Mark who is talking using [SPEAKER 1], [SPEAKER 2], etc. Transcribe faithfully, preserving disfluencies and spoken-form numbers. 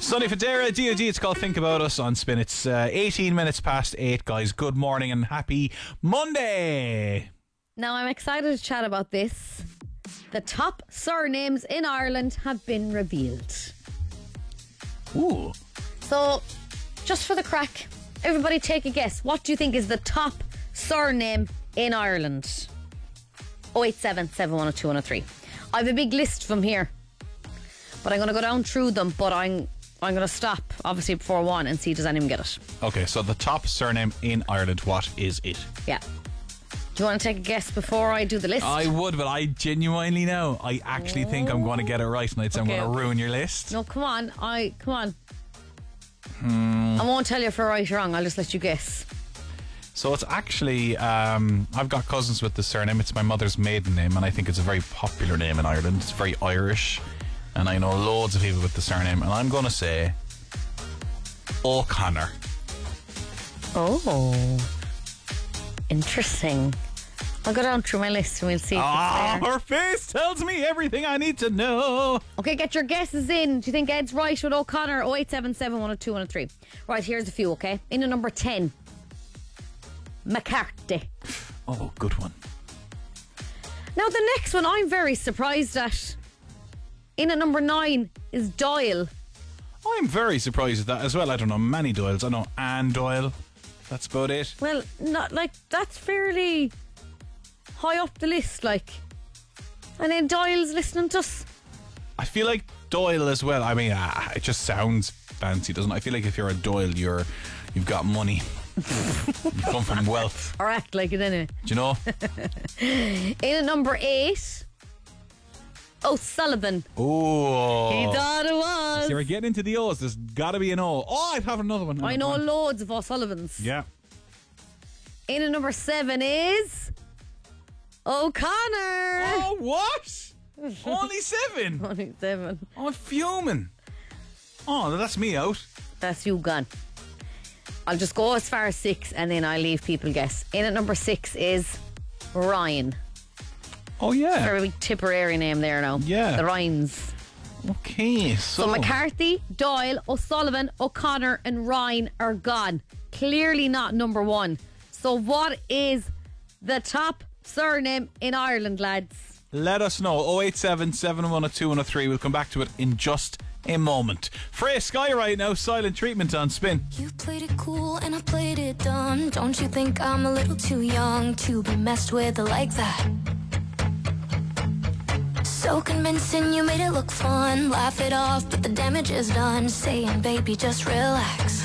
[SPEAKER 1] Sonny Federa, D O D, it's called Think About Us on Spin. It's uh, eighteen minutes past eight, guys. Good morning and happy Monday.
[SPEAKER 2] Now, I'm excited to chat about this. The top surnames in Ireland have been revealed.
[SPEAKER 1] Ooh.
[SPEAKER 2] So, just for the crack, everybody take a guess. What do you think is the top surname in Ireland? oh eight seven, seven one oh, two one oh three. I have a big list from here, but I'm going to go down through them, but I'm I'm going to stop, obviously, before one and see does anyone get it.
[SPEAKER 1] Okay, so the top surname in Ireland, what is it?
[SPEAKER 2] Yeah. Do you want to take a guess before I do the list?
[SPEAKER 1] I would, but I genuinely know. I actually oh. think I'm going to get it right, and I'd say okay, I'm going to okay. ruin your list.
[SPEAKER 2] No, come on. I Come on.
[SPEAKER 1] Hmm.
[SPEAKER 2] I won't tell you if we're right or wrong. I'll just let you guess.
[SPEAKER 1] So it's actually, um, I've got cousins with the surname. It's my mother's maiden name, and I think it's a very popular name in Ireland. It's very Irish, and I know loads of people with the surname, and I'm going to say O'Connor.
[SPEAKER 2] Oh, interesting. I'll go down through my list and we'll see if
[SPEAKER 1] ah,
[SPEAKER 2] it's there.
[SPEAKER 1] Her face tells me everything I need to know.
[SPEAKER 2] Okay, get your guesses in. Do you think Ed's right with O'Connor? oh eight seven, seven one oh, two one oh three. Right, here's a few, okay? In at number ten, McCarthy.
[SPEAKER 1] Oh, good one.
[SPEAKER 2] Now, the next one I'm very surprised at. In at number nine is Doyle.
[SPEAKER 1] I'm very surprised at that as well. I don't know many Doyles. I know Anne Doyle. That's about it.
[SPEAKER 2] Well, not like that's fairly high up the list, like. And then Doyle's listening to us.
[SPEAKER 1] I feel like Doyle as well. I mean, ah, it just sounds fancy, doesn't it? I feel like if you're a Doyle, you're you've got money. You come from wealth.
[SPEAKER 2] Or act like it anyway.
[SPEAKER 1] Do you know?
[SPEAKER 2] In at number eight, O'Sullivan.
[SPEAKER 1] Oh.
[SPEAKER 2] He thought it was.
[SPEAKER 1] So we're getting into the O's. There's got to be an O. Oh, I have another one.
[SPEAKER 2] I know one. Loads of O'Sullivans.
[SPEAKER 1] Yeah.
[SPEAKER 2] In at number seven is O'Connor.
[SPEAKER 1] Oh, what? Only seven?
[SPEAKER 2] Only seven.
[SPEAKER 1] Oh, I'm fuming. Oh, that's me out.
[SPEAKER 2] That's you gone. I'll just go as far as six and then I'll leave people guess. In at number six is Ryan.
[SPEAKER 1] Oh, yeah.
[SPEAKER 2] Very Tipperary name there now.
[SPEAKER 1] Yeah.
[SPEAKER 2] The Ryans.
[SPEAKER 1] Okay, so.
[SPEAKER 2] So McCarthy, Doyle, O'Sullivan, O'Connor, and Ryan are gone. Clearly not number one. So what is the top surname in Ireland, lads?
[SPEAKER 1] Let us know. oh eight seven, seven one oh, two one oh three. We'll come back to it in just a moment. Frey Sky right now, Silent Treatment on Spin.
[SPEAKER 3] You played it cool and I played it dumb. Don't you think I'm a little too young to be messed with like that? So convincing, you made it look fun. Laugh it off, but the damage is done. Saying, baby, just relax.